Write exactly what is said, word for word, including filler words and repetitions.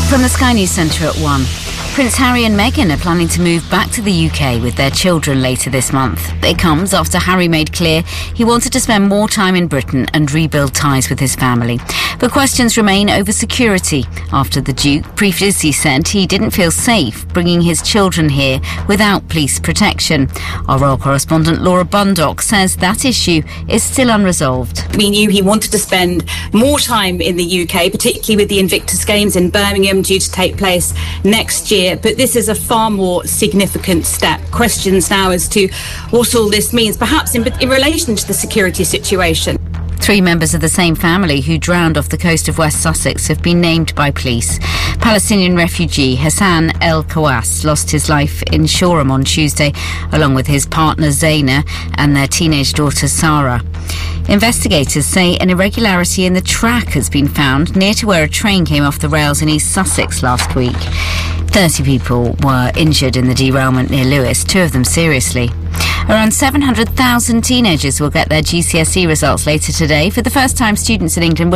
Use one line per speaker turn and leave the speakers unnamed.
From the Sky News Centre at one. Prince Harry and Meghan are planning to move back to the U K with their children later this month. It comes after Harry made clear he wanted to spend more time in Britain and rebuild ties with his family. But questions remain over security after the Duke previously said he didn't feel safe bringing his children here without police protection. Our royal correspondent Laura Bundock says that issue is still unresolved.
We knew he wanted to spend more time in the U K, particularly with the Invictus Games in Birmingham due to take place next year. But this is a far more significant step. Questions now as to what all this means, perhaps in, in relation to the security situation.
Three members of the same family who drowned off the coast of West Sussex have been named by police. Palestinian refugee Hassan El Kawas lost his life in Shoreham on Tuesday, along with his partner Zaina and their teenage daughter Sarah. Investigators say an irregularity in the track has been found near to where a train came off the rails in East Sussex last week. thirty people were injured in the derailment near Lewes, two of them seriously. Around seven hundred thousand teenagers will get their G C S E results later today. For the first time, students in England will